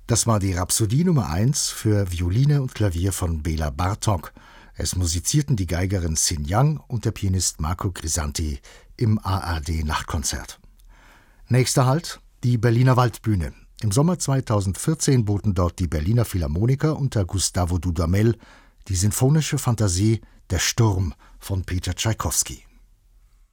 Das war die Rhapsodie Nummer 1 für Violine und Klavier von Béla Bartók. Es musizierten die Geigerin Sin Yang und der Pianist Marco Grisanti im ARD-Nachtkonzert. Nächster Halt, die Berliner Waldbühne. Im Sommer 2014 boten dort die Berliner Philharmoniker unter Gustavo Dudamel die sinfonische Fantasie Der Sturm von Peter Tschaikowski.